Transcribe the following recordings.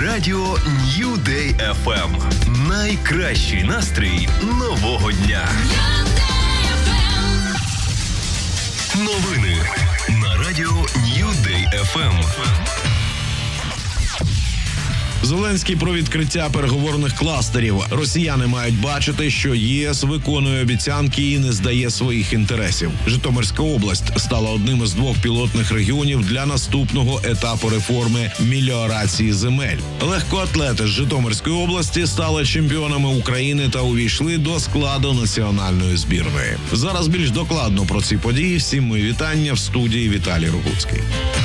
Радіо New Day FM. Найкращий настрій нового дня. Новини на Радіо New Day FM. Зеленський про відкриття переговорних кластерів. Росіяни мають бачити, що ЄС виконує обіцянки і не здає своїх інтересів. Житомирська область стала одним із 2 пілотних регіонів для наступного етапу реформи меліорації земель. Легкоатлети з Житомирської області стали чемпіонами України та увійшли до складу національної збірної. Зараз більш докладно про ці події. Всім мої вітання в студії Віталій Рогуцький.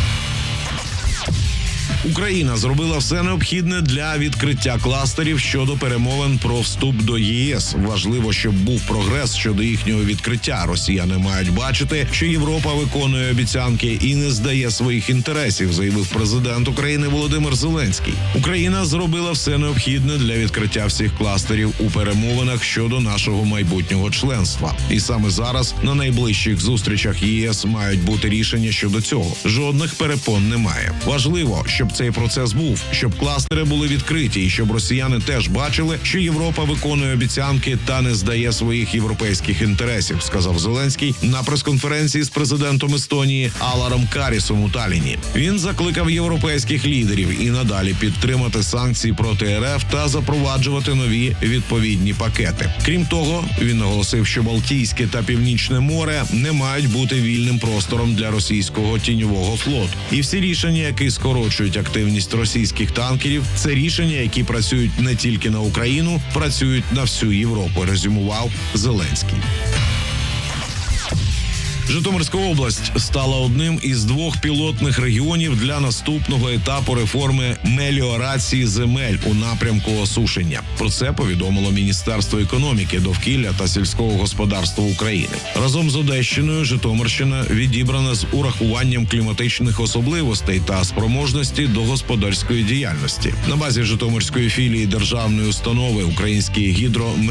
Україна зробила все необхідне для відкриття кластерів щодо перемовин про вступ до ЄС. Важливо, щоб був прогрес щодо їхнього відкриття. Росіяни мають бачити, що Європа виконує обіцянки і не здає своїх інтересів, заявив президент України Володимир Зеленський. Україна зробила все необхідне для відкриття всіх кластерів у перемовинах щодо нашого майбутнього членства. І саме зараз на найближчих зустрічах ЄС мають бути рішення щодо цього. Жодних перепон немає. Важливо, щоб цей процес був, щоб кластери були відкриті і щоб росіяни теж бачили, що Європа виконує обіцянки та не здає своїх європейських інтересів, сказав Зеленський на прес-конференції з президентом Естонії Аларом Карісом у Талліні. Він закликав європейських лідерів і надалі підтримати санкції проти РФ та запроваджувати нові відповідні пакети. Крім того, він наголосив, що Балтійське та Північне море не мають бути вільним простором для російського тіньового флоту. І всі рішення, які скорочують активність російських танкерів, це рішення, які працюють не тільки на Україну, працюють на всю Європу, резюмував Зеленський. Житомирська область стала одним із 2 пілотних регіонів для наступного етапу реформи меліорації земель у напрямку осушення. Про це повідомило Міністерство економіки, довкілля та сільського господарства України. Разом з Одещиною Житомирщина відібрана з урахуванням кліматичних особливостей та спроможності до господарської діяльності. На базі Житомирської філії державної установи Український